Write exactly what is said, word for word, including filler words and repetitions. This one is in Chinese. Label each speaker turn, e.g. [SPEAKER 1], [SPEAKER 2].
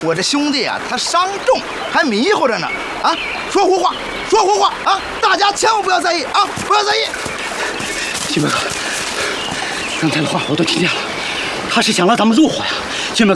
[SPEAKER 1] 我这兄弟啊，他伤重，还迷糊着呢。啊，说胡话，说胡话啊！大家千万不要在意啊，不要在意。
[SPEAKER 2] 金门哥，刚才的话我都听见了，他是想让咱们入伙呀。金门哥。